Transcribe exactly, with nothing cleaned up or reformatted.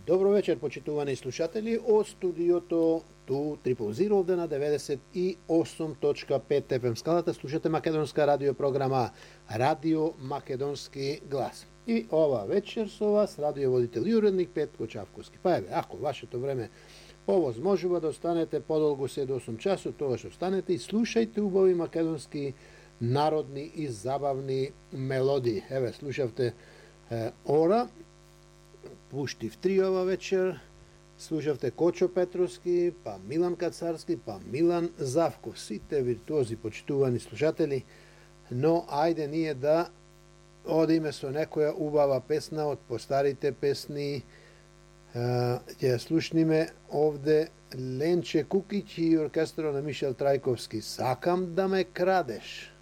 Добро вечер, почитувани слушатели од студиото ту Трипл Зиро овде на деветдесет и осум точка пет еф ем скалата. Слушате македонска радиопрограма Радио Македонски глас. И ова вечер со вас радиоводител и уредник Петко Чавковски. Па еве, ако вашето време повозможува да останете подолго седум до осум часот, тогаш останете и слушајте убави македонски народни и забавни мелодии. Еве, слушавте е, Ора, Пуштив три ова вечер, слушавте Кочо Петровски, па Милан Кацарски, па Милан Завков, сите виртуози, почитувани слушатели, но ајде ние да одиме со некоја убава песна од постарите песни. Ќе слушниме овде Ленче Кукиќ и оркестрот на Мишел Трајковски. Сакам да ме крадеш.